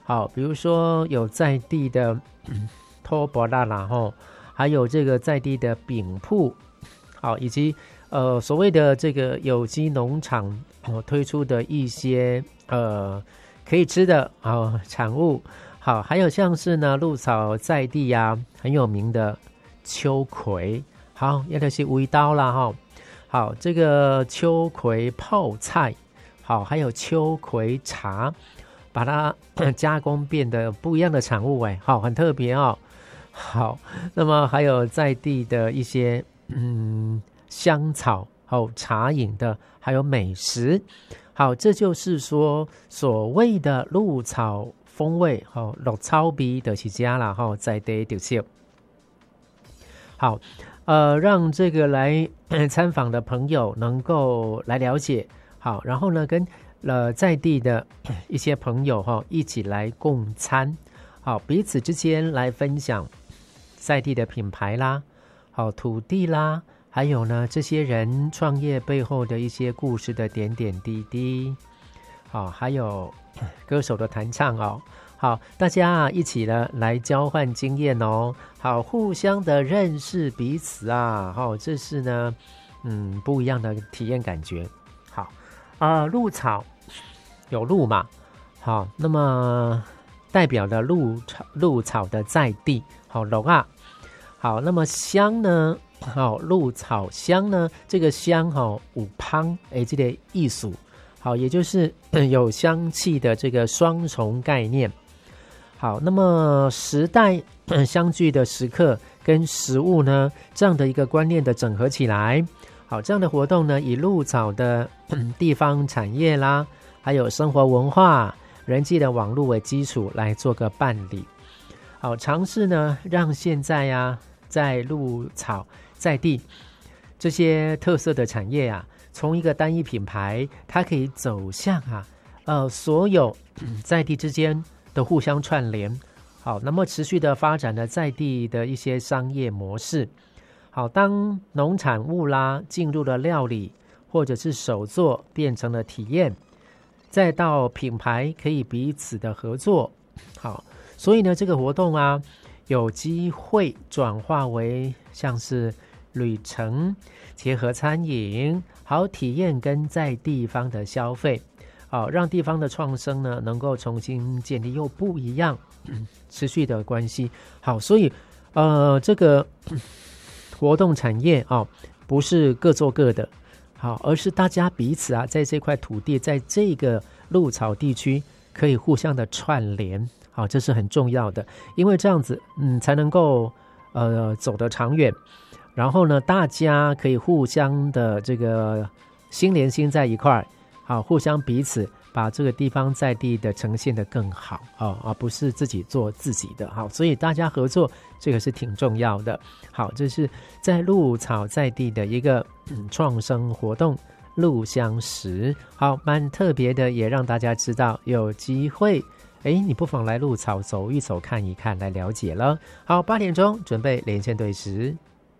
好，比如说有在地的拖布拉啦吼，还有这个在地的饼铺，好，以及所谓的这个有机农场推出的一些可以吃的产物，好，还有像是呢鹿草在地啊很有名的秋葵，好，也就是围刀啦哈，好，这个秋葵泡菜，好，还有秋葵茶，把它加工变得不一样的产物，哎，好，很特别哦。好，那么还有在地的一些香草，茶饮的，还有美食。好，这就是说所谓的鹿草风味，鹿草味就是这啦，在地就是。好，让这个来参访的朋友能够来了解，好，然后呢，跟在地的一些朋友一起来共餐，好，彼此之间来分享在地的品牌啦，好，土地啦，还有呢这些人创业背后的一些故事的点点滴滴，好，还有歌手的弹唱哦。好，大家一起呢来交换经验哦，好，互相的认识彼此啊，好，这是呢不一样的体验感觉。好鹿草有鹿嘛，好，那么代表的鹿草的在地，好，鹿啊，好，那么香呢，好，鹿草香呢，这个香有香这个艺术，好，也就是有香气的这个双重概念。好，那么时代相聚的时刻跟食物呢，这样的一个观念的整合起来，好，这样的活动呢，以鹿草的地方产业啦，还有生活文化、人际的网络为基础来做个办理。好，尝试呢，让现在啊，在鹿草在地这些特色的产业啊，从一个单一品牌，它可以走向所有在地之间的互相串联，好，那么持续的发展了在地的一些商业模式。好，当农产物啦进入了料理，或者是手作变成了体验，再到品牌可以彼此的合作，好，所以呢这个活动啊有机会转化为像是旅程，结合餐饮，好，体验跟在地方的消费，好，让地方的创生呢能够重新建立又不一样持续的关系。好，所以这个活动产业不是各做各的，好，而是大家彼此啊在这块土地，在这个鹿草地区可以互相的串联，好，这是很重要的，因为这样子才能够走得长远，然后呢大家可以互相的这个心连心在一块，好，互相彼此把这个地方在地的呈现得更好，而不是自己做自己的，好，所以大家合作这个是挺重要的。好，这是在鹿草在地的一个创生活动，鹿香食，好，蛮特别的，也让大家知道有机会你不妨来鹿草走一走看一看，来了解了。好，8点钟准备连线对时。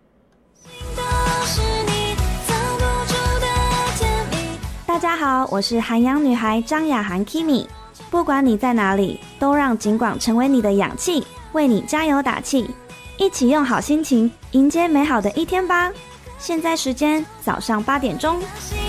大家好，我是韩阳女孩张雅涵 Kimi。不管你在哪里，都让警广成为你的氧气，为你加油打气，一起用好心情迎接美好的一天吧。现在时间早上8点钟。